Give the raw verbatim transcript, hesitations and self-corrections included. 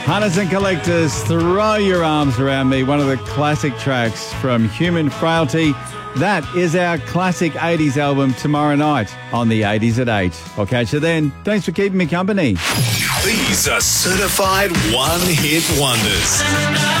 Hunters and collectors, throw your arms around me. One of the classic tracks from Human Frailty. That is our classic eighties album tomorrow night on the eighties at eight. I'll catch you then. Thanks for keeping me company. These are certified one-hit wonders.